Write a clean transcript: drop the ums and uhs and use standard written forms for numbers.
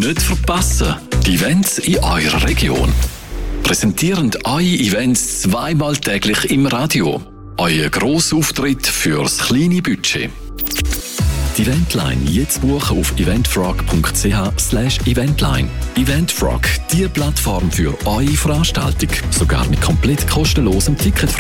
Nicht verpassen. Die Events in eurer Region. Präsentieren eure Events zweimal täglich im Radio. Euer Grossauftritt fürs kleine Budget. Die Eventline jetzt buchen auf eventfrog.ch/eventline. Eventfrog, die Plattform für eure Veranstaltung. Sogar mit komplett kostenlosem Ticketverkauf.